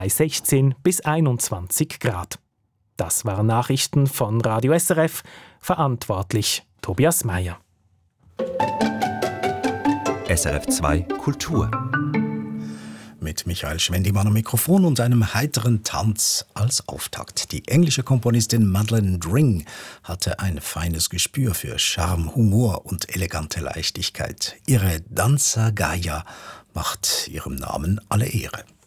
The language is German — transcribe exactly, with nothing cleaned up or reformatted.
bei sechzehn bis einundzwanzig Grad. Das waren Nachrichten von Radio S R F, verantwortlich Tobias Meyer. S R F zwei Kultur. Mit Michael Schwendimann am Mikrofon und einem heiteren Tanz als Auftakt. Die englische Komponistin Madeleine Dring hatte ein feines Gespür für Charme, Humor und elegante Leichtigkeit. Ihre Danza Gaia macht ihrem Namen alle Ehre.